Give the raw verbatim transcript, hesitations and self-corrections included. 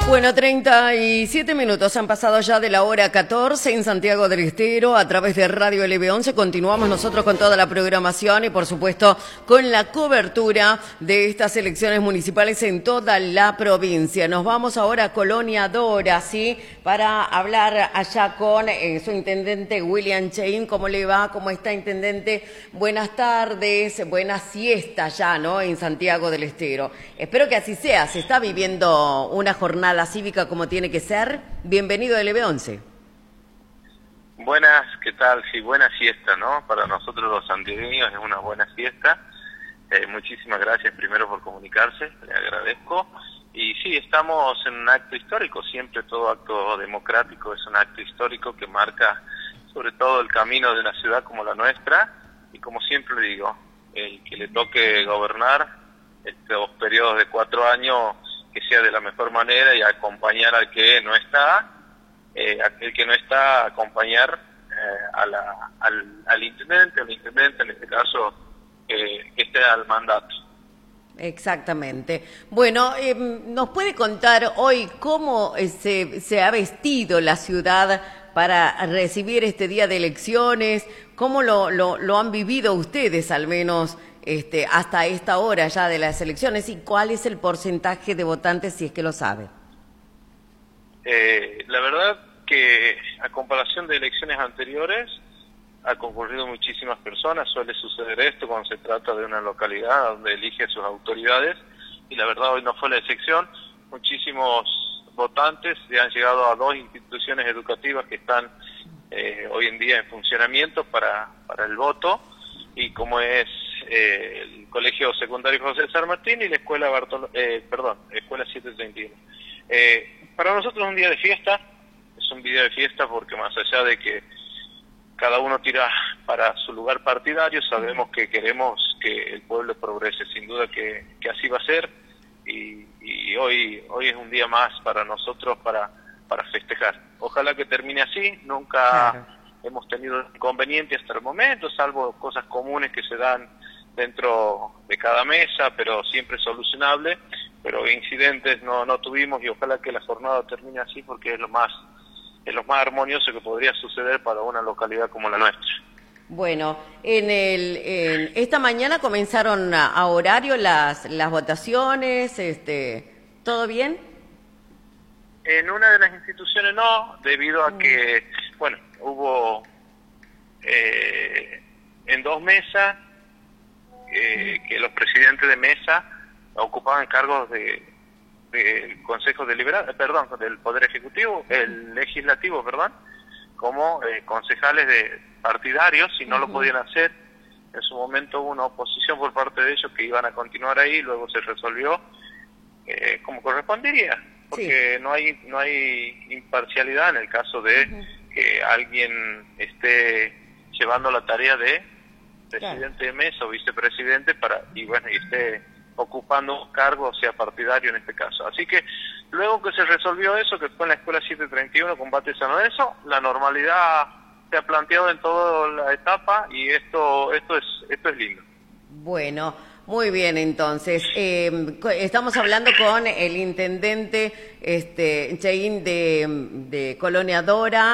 Bueno, treinta y siete minutos han pasado ya de la hora catorce en Santiago del Estero. A través de Radio L B once continuamos nosotros con toda la programación y por supuesto con la cobertura de estas elecciones municipales en toda la provincia. Nos vamos ahora a Colonia Dora, ¿sí? Para hablar allá con eh, su intendente William Chain. ¿Cómo le va? ¿Cómo está, intendente? Buenas tardes, buena siesta ya, ¿no? En Santiago del Estero. Espero que así sea. Se está viviendo una jornada cívica como tiene que ser. Bienvenido a L B once. Buenas, ¿qué tal? Sí, buena siesta, ¿no? Para nosotros los santiagueños es una buena siesta. Eh, muchísimas gracias primero por comunicarse, le agradezco. Y sí, estamos en un acto histórico, siempre todo acto democrático es un acto histórico que marca sobre todo el camino de una ciudad como la nuestra. Y como siempre le digo, el que le toque gobernar estos periodos de cuatro años, que sea de la mejor manera y acompañar al que no está, eh, aquel que no está, acompañar eh, a la, al, al intendente, al intendente en este caso, eh, que esté al mandato. Exactamente. Bueno, eh, ¿nos puede contar hoy cómo eh, se, se ha vestido la ciudad para recibir este día de elecciones? ¿Cómo lo, lo, lo han vivido ustedes, al menos este, hasta esta hora ya de las elecciones? ¿Y cuál es el porcentaje de votantes, si es que lo sabe? Eh, la verdad que a comparación de elecciones anteriores, ha concurrido muchísimas personas. Suele suceder esto cuando se trata de una localidad donde elige a sus autoridades, y la verdad hoy no fue la excepción. Muchísimos votantes ya han llegado a dos instituciones educativas que están eh, hoy en día en funcionamiento para, para el voto, y como es eh, el Colegio Secundario José San Martín y la Escuela Bartolo, eh, perdón, Escuela setecientos treinta y uno. Eh, para nosotros es un día de fiesta, es un día de fiesta porque más allá de que cada uno tira para su lugar partidario, sabemos que queremos que el pueblo progrese, sin duda que, que así va a ser, y, y hoy hoy es un día más para nosotros para, para festejar. Ojalá que termine así, nunca claro. hemos tenido inconvenientes hasta el momento, salvo cosas comunes que se dan dentro de cada mesa, pero siempre solucionable, pero incidentes no, no tuvimos, y ojalá que la jornada termine así porque es lo más es lo más armonioso que podría suceder para una localidad como la nuestra. Bueno, en el en esta mañana comenzaron a, a horario las las votaciones, este, ¿todo bien? En una de las instituciones no, debido a que, bueno, hubo eh, en dos mesas eh, que los presidentes de mesa ocupaban cargos de del Consejo Deliberante, perdón, del Poder Ejecutivo, el Legislativo, perdón, como eh, concejales de partidarios, si no uh-huh. lo podían hacer. En su momento hubo una oposición por parte de ellos que iban a continuar ahí, luego se resolvió eh, como correspondería, porque sí. no hay no hay imparcialidad en el caso de uh-huh. que alguien esté llevando la tarea de presidente claro. de mesa o vicepresidente para y bueno y esté ocupando un cargo, sea partidario en este caso. Así que luego que se resolvió eso, que fue en la Escuela setecientos treinta y uno, combate San Lorenzo, la normalidad se ha planteado en toda la etapa, y esto esto es esto es lindo. Bueno, muy bien, entonces eh, estamos hablando con el intendente este Chain de, de Colonia Dora.